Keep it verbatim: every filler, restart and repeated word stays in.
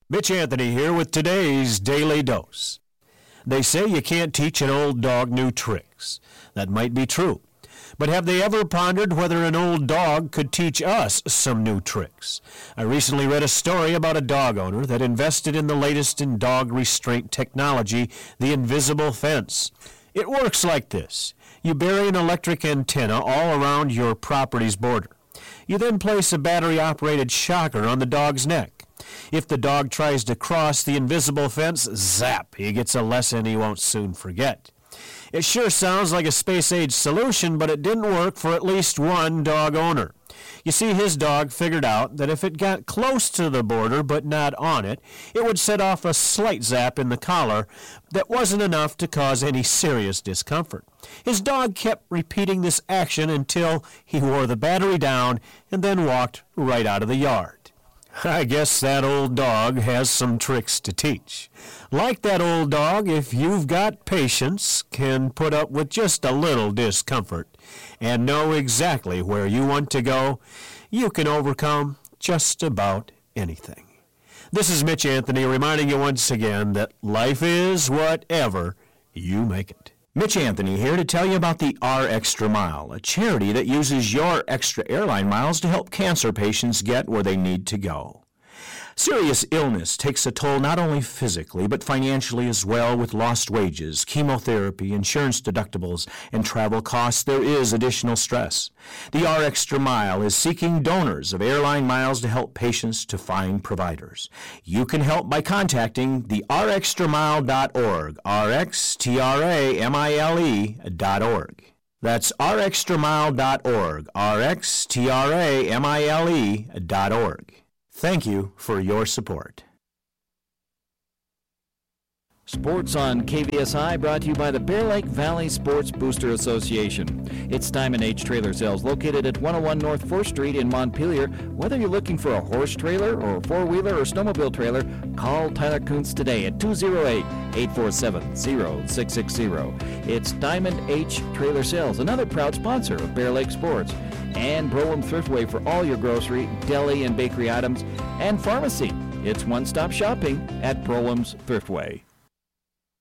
Mitch Anthony here with today's Daily Dose. They say you can't teach an old dog new tricks. That might be true. But have they ever pondered whether an old dog could teach us some new tricks? I recently read a story about a dog owner that invested in the latest in dog restraint technology, the invisible fence. It works like this. You bury an electric antenna all around your property's border. You then place a battery-operated shocker on the dog's neck. If the dog tries to cross the invisible fence, zap, he gets a lesson he won't soon forget. It sure sounds like a space-age solution, but it didn't work for at least one dog owner. You see, his dog figured out that if it got close to the border but not on it, it would set off a slight zap in the collar that wasn't enough to cause any serious discomfort. His dog kept repeating this action until he wore the battery down and then walked right out of the yard. I guess that old dog has some tricks to teach. Like that old dog, if you've got patience, can put up with just a little discomfort and know exactly where you want to go, you can overcome just about anything. This is Mitch Anthony reminding you once again that life is whatever you make it. Mitch Anthony here to tell you about the R Extra Mile, a charity that uses your extra airline miles to help cancer patients get where they need to go. Serious illness takes a toll not only physically but financially as well. With lost wages, chemotherapy, insurance deductibles, and travel costs, there is additional stress. The R Extra Mile is seeking donors of airline miles to help patients to find providers. You can help by contacting the r extra mile dot org, R X T R A M I L E dot org. That's r extra mile dot org, R X T R A M I L E dot org. Thank you for your support. Sports on K V S I brought to you by the Bear Lake Valley Sports Booster Association. It's Diamond H Trailer Sales located at one oh one North fourth Street in Montpelier. Whether you're looking for a horse trailer or a four-wheeler or snowmobile trailer, call Tyler Kuntz today at two oh eight, eight four seven, oh six six oh. It's Diamond H Trailer Sales, another proud sponsor of Bear Lake Sports. And Brolin Thriftway for all your grocery, deli, and bakery items, and pharmacy. It's one-stop shopping at Brolim's Thriftway.